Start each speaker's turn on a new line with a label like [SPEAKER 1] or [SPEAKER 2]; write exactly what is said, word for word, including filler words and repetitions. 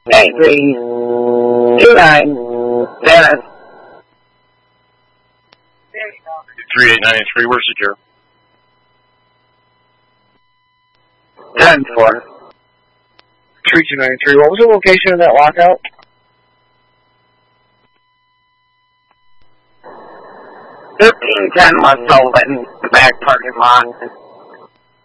[SPEAKER 1] eight three two nine seven.
[SPEAKER 2] three eight nine three, we're secure.
[SPEAKER 1] ten four.
[SPEAKER 3] three two nine three, what was the location of that lockout?
[SPEAKER 1] thirteen ten West Sullivan, back parking lot.